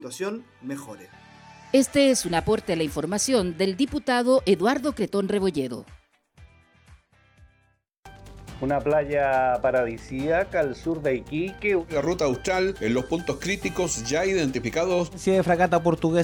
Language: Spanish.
situación mejore. Este es un aporte a la información del diputado Eduardo Cretón Rebolledo. Una playa paradisíaca al sur de Iquique. La ruta austral en los puntos críticos ya identificados. Si de fragata portuguesa